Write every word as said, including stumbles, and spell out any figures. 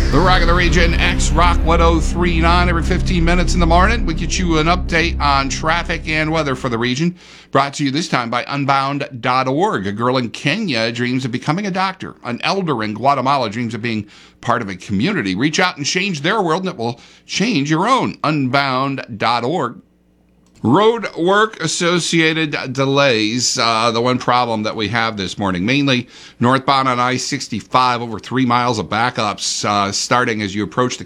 The Rock of the Region, X Rock ten thirty-nine. Every fifteen minutes in the morning, we get you an update on traffic and weather for the region. Brought to you this time by unbound dot org. A girl in Kenya dreams of becoming a doctor. An elder in Guatemala dreams of being part of a community. Reach out and change their world, and it will change your own. unbound dot org. Road work associated delays, uh, the one problem that we have this morning, mainly northbound on I sixty-five, over three miles of backups uh, starting as you approach the